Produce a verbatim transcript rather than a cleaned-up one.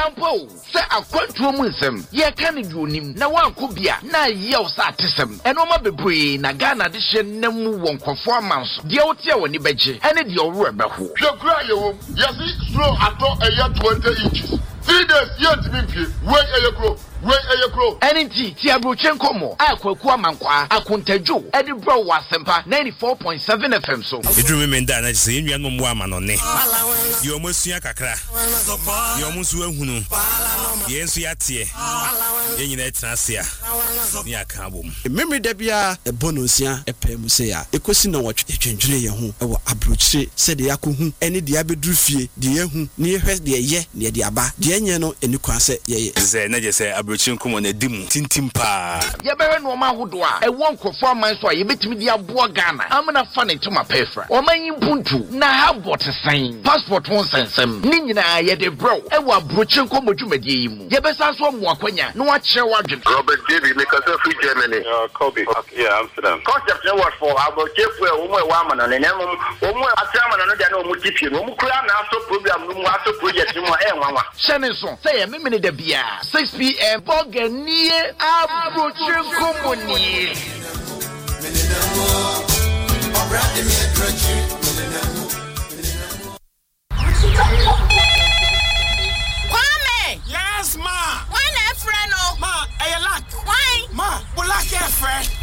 ampo se akwantuo mu nsem ye ka ne dionim na wanko bia na ye o sa atesem eno ma bebre na Ghana de hye namu wonkofo amanso de wote a woni beje ene de owro ebeho hwekura yewo yesi slow ato eya twenty inches three days yet me pie wey eyekro wey eyekro enenti ti abrochen komo akwaku amankwa akontadwo ede bro wasempa ninety-four point seven F M so edru me nda na se enua ngom wa manone yo mosua kakra yo musu ahunu ye nsu yatie ye nyina etrasia ni aka bom memory da bia e bonosia e pemu se ya ekosi na wotwe twendwere ye ho e wo abrochire se de yakohu ene de abedru fie de yehu ni ehwe de ye ne de aba de enye no eni kwan se ye ze na je se abrochire nkomo na dimu tintim pa ye bere no ma hodo a e won kofo aman so a ye betimi de abo Ghana amna fa ne tuma pefra o man yimpuntu na habot sign passport won sensem ni nyina ye de bro e wo abrochire nkomo dwumadie yi mu ye besa so mo akwanya no a kire wadwen Robert David make us free Germany uh Kobe okay, yeah Amsterdam concept no was for abrochire fu e wo mo e wa amana ne nem wo mo atrama no de na o mo tipie no mo kura na aso program no mo aso project no e nwanwa shene so say ye memene da bia six p m boganie abrochire nkomo ni Kwame! Yes, ma! Why na friend no? Ma, I like. Why? Ma, we like your friend.